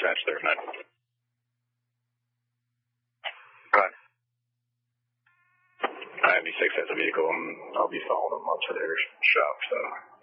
dispatch there tonight. Go ahead. 96 has a vehicle, and I'll be following them up to their shop, so